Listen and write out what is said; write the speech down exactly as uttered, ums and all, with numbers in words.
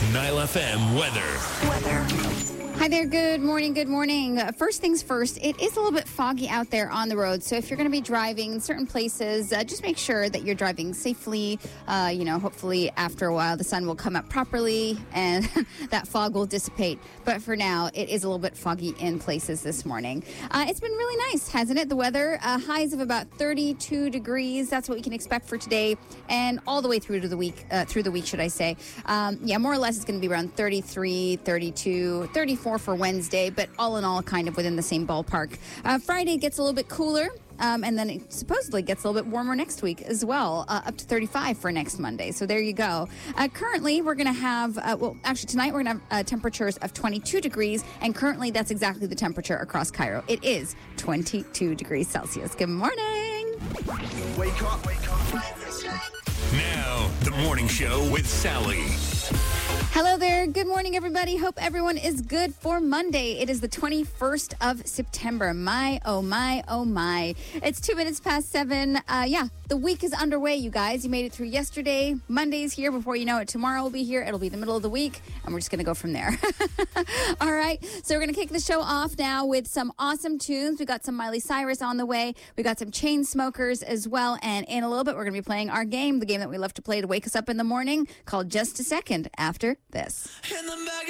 Nile F M weather. Weather. Hi there. Good morning. Good morning. Uh, First things first, it is a little bit foggy out there on the road. So if you're going to be driving in certain places, uh, just make sure that you're driving safely. Uh, you know, hopefully after a while the sun will come up properly and that fog will dissipate. But for now, it is a little bit foggy in places this morning. Uh, it's been really nice, hasn't it? The weather, uh, highs of about thirty-two degrees. That's what we can expect for today and all the way through to the week, uh, through the week, should I say. Um, yeah, more or less it's going to be around thirty-three, thirty-two, thirty-four for Wednesday, but all in all kind of within the same ballpark. Uh, Friday gets a little bit cooler, um, and then it supposedly gets a little bit warmer next week as well, uh, up to thirty-five for next Monday. So there you go. Uh, currently, we're going to have, uh, well, actually tonight we're going to have uh, temperatures of twenty-two degrees, and currently that's exactly the temperature across Cairo. It is twenty-two degrees Celsius. Good morning. Wake up, wake up. Now, the morning show with Sally. Hello there. Good morning, everybody. Hope everyone is good for Monday. It is the twenty-first of September. My, oh my, oh my. It's two minutes past seven. Uh, yeah, the week is underway, you guys. You made it through yesterday. Monday's here. Before you know it, tomorrow will be here. It'll be the middle of the week, and we're just going to go from there. All right. So we're going to kick the show off now with some awesome tunes. We got some Miley Cyrus on the way. We got some Chainsmokers as well. And in a little bit, we're going to be playing our game, the game that we love to play to wake us up in the morning, called Just a Second, after this.